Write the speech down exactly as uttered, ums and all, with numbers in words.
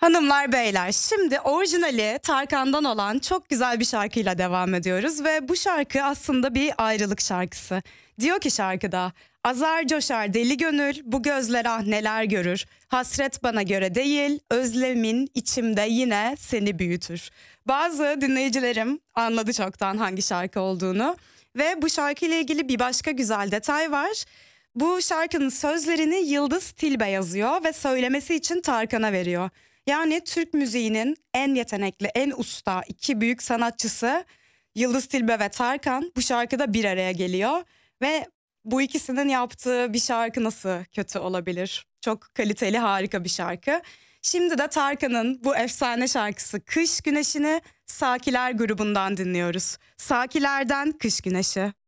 Hanımlar beyler, şimdi orijinali Tarkan'dan olan çok güzel bir şarkıyla devam ediyoruz ve bu şarkı aslında bir ayrılık şarkısı. Diyor ki şarkıda: azar coşar deli gönül, bu gözler ah neler görür. Hasret bana göre değil, özlemin içimde yine seni büyütür. Bazı dinleyicilerim anladı çoktan hangi şarkı olduğunu ve bu şarkıyla ilgili bir başka güzel detay var. Bu şarkının sözlerini Yıldız Tilbe yazıyor ve söylemesi için Tarkan'a veriyor. Yani Türk müziğinin en yetenekli, en usta iki büyük sanatçısı Yıldız Tilbe ve Tarkan bu şarkıda bir araya geliyor. Ve bu ikisinin yaptığı bir şarkı nasıl kötü olabilir? Çok kaliteli, harika bir şarkı. Şimdi de Tarkan'ın bu efsane şarkısı Kış Güneşi'ni Sakiler grubundan dinliyoruz. Sakilerden Kış Güneşi.